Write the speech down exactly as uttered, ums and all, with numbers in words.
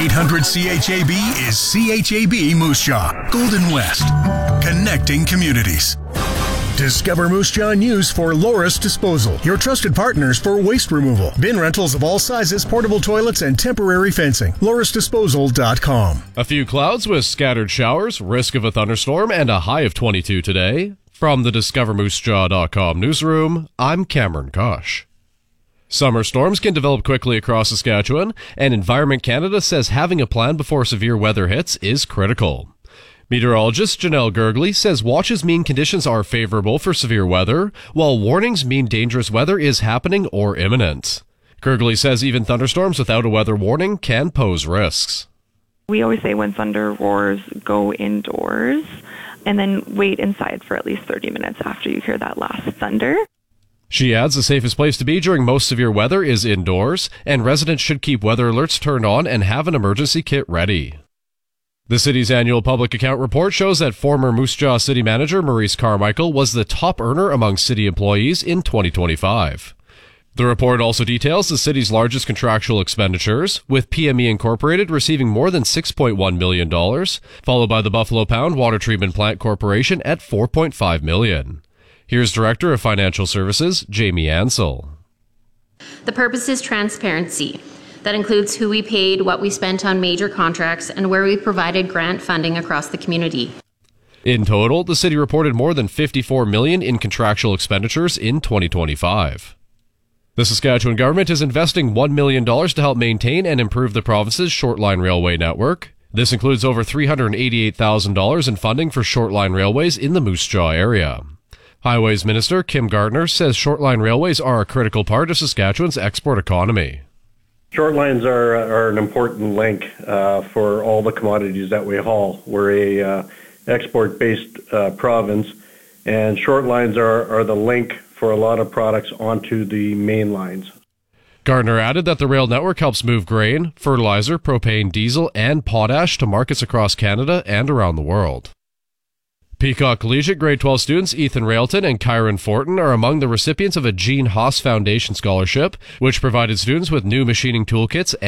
eight hundred C H A B is C H A B Moose Jaw, Golden West, connecting communities. Discover Moose Jaw news for Loris Disposal, your trusted partners for waste removal. Bin rentals of all sizes, portable toilets, and temporary fencing. loris disposal dot com. A few clouds with scattered showers, risk of a thunderstorm, and a high of twenty-two today. From the discover moose jaw dot com newsroom, I'm Cameron Kosh. Summer storms can develop quickly across Saskatchewan, and Environment Canada says having a plan before severe weather hits is critical. Meteorologist Janelle Gergley says watches mean conditions are favorable for severe weather, while warnings mean dangerous weather is happening or imminent. Gergley says even thunderstorms without a weather warning can pose risks. We always say when thunder roars, go indoors, and then wait inside for at least thirty minutes after you hear that last thunder. She adds the safest place to be during most severe weather is indoors, and residents should keep weather alerts turned on and have an emergency kit ready. The city's annual public account report shows that former Moose Jaw City Manager Maurice Carmichael was the top earner among city employees in twenty twenty-five. The report also details the city's largest contractual expenditures, with P M E Incorporated receiving more than six point one million dollars, followed by the Buffalo Pound Water Treatment Plant Corporation at four point five million dollars. Here's Director of Financial Services, Jamie Ansell. The purpose is transparency. That includes who we paid, what we spent on major contracts, and where we provided grant funding across the community. In total, the city reported more than fifty-four million dollars in contractual expenditures in twenty twenty-five. The Saskatchewan government is investing one million dollars to help maintain and improve the province's short-line railway network. This includes over three hundred eighty-eight thousand dollars in funding for short-line railways in the Moose Jaw area. Highways Minister Kim Gardner says short-line railways are a critical part of Saskatchewan's export economy. Short lines are, are an important link uh, for all the commodities that we haul. We're a uh, export-based uh, province, and short lines are, are the link for a lot of products onto the main lines. Gardner added that the rail network helps move grain, fertilizer, propane, diesel, and potash to markets across Canada and around the world. Peacock Collegiate Grade twelve students Ethan Railton and Kyron Fortin are among the recipients of a Gene Haas Foundation Scholarship, which provided students with new machining toolkits